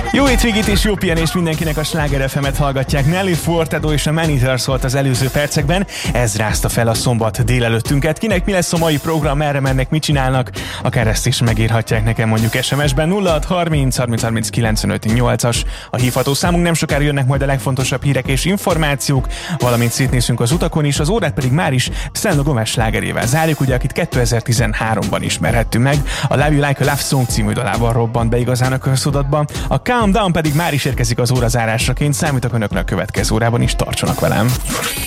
Jó hétvégét és jó pihenést mindenkinek, a Sláger FM-et hallgatják. Nelly Furtado és a Maneater szólt az előző percekben. Ez rázta fel a szombat délelőttünket. Kinek mi lesz a mai program, merre mennek, mit csinálnak? Akár ezt is megírhatják nekem mondjuk SMS-ben. 0630 30 30 95 8-as a hívható számunk. Nem sokára jönnek majd a legfontosabb hírek és információk, valamint szétnézünk az utakon is. Az órát pedig már is Selena Gomez slágerével zárjuk, ugye, akit 2013-ban ismerhettünk meg. A Love You Like a Love Song című dalával robbant be igazán a köztudatba. A Calm Down pedig már is érkezik az órazárásraként. Számítok önöknek a következő órában is, tartsanak velem.